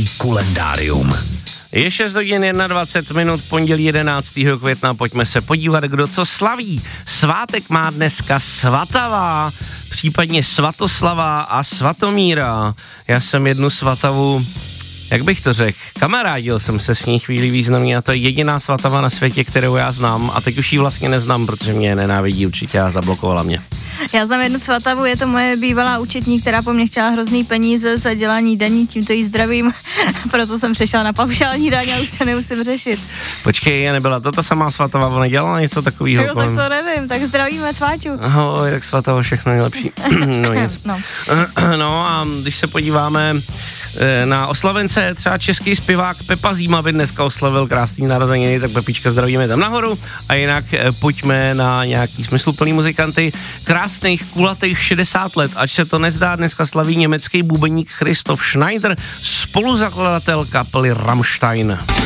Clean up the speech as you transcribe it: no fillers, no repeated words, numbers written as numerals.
Ranní kalendárium. Je 6 hodin 21 minut, pondělí 11. května, pojďme se podívat, kdo co slaví. Svátek má dneska Svatava, případně Svatoslava a Svatomíra. Já jsem jednu Svatavu, jak bych to řekl, kamarádil jsem se s ní chvíli významně a to je jediná Svatava na světě, kterou já znám a teď už ji vlastně neznám, protože mě nenávidí určitě a zablokovala mě. Já znám jednu Svatavu, je to moje bývalá účetní, která po mně chtěla hrozný peníze za dělání daní, tímto jí zdravím, proto jsem přešla na paušální daň a už to nemusím řešit. Počkej, nebyla to ta samá Svatava, ona dělala něco takového? Jo, tak to nevím, tak zdravíme Sváťu. Ahoj, tak Svatava, všechno nejlepší. No nic. No a když se podíváme na oslavence, třeba český zpěvák Pepa Zima by dneska oslavil krásný narozeniny, tak Pepička zdravíme tam nahoru a jinak pojďme na nějaký smysluplný muzikanty. Krásných, kulatých 60 let, ať se to nezdá, dneska slaví německý bubeník Christoph Schneider, spoluzakladatel kapely Rammstein.